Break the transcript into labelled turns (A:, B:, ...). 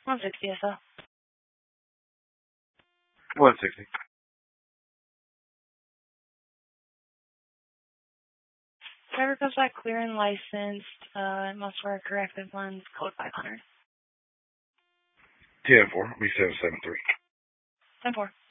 A: 160 SL.
B: 160.
A: Driver comes back clear and licensed. Must wear corrective lens, code 500.
B: 10-4, be 773.
A: 10-4.